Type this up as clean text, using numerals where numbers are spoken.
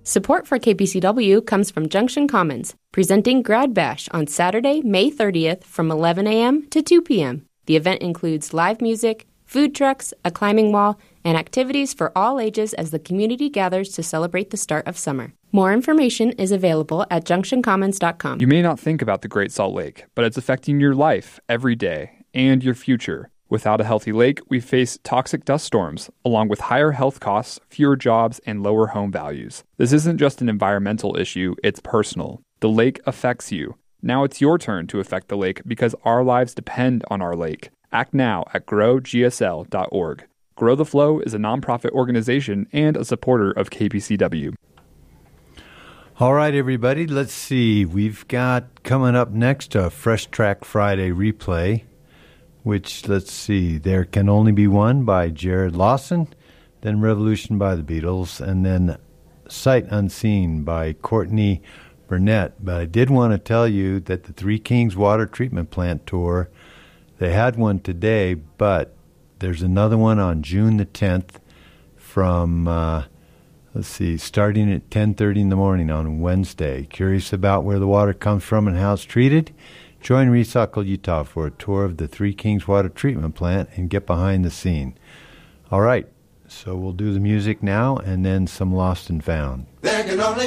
Support for KPCW comes from Junction Commons, presenting Grad Bash on Saturday, May 30th from 11 a.m. to 2 p.m. The event includes live music, food trucks, a climbing wall, and activities for all ages as the community gathers to celebrate the start of summer. More information is available at junctioncommons.com. You may not think about the Great Salt Lake, but it's affecting your life every day and your future. Without a healthy lake, we face toxic dust storms, along with higher health costs, fewer jobs, and lower home values. This isn't just an environmental issue, it's personal. The lake affects you. Now it's your turn to affect the lake because our lives depend on our lake. Act now at growgsl.org. Grow the Flow is a nonprofit organization and a supporter of KPCW. All right, everybody, let's see. We've got coming up next a Fresh Track Friday replay, which, let's see, There Can Only Be One by Jared Lawson, then Revolution by the Beatles, and then Sight Unseen by Courtney Burnett. But I did want to tell you that the Three Kings Water Treatment Plant Tour, they had one today, but there's another one on June the 10th from, starting at 10:30 in the morning on Wednesday. Curious about where the water comes from and how it's treated? Join Recycle Utah for a tour of the Three Kings Water Treatment Plant and get behind the scene. All right, so we'll do the music now and then some Lost and Found. There can only